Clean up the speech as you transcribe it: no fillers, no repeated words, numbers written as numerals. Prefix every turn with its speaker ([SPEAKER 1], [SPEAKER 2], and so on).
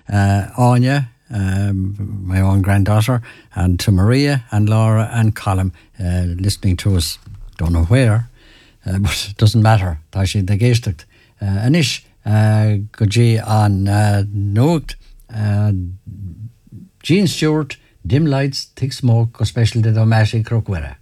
[SPEAKER 1] Anya, my own granddaughter, and to Maria and Laura and Colin listening to us. Don't know where, but it doesn't matter. Tá sé de géisteacht. Anis, go dtí an nócht, Jean Stewart, Dim Lights, Thick Smoke, go special de Domashi Croquera.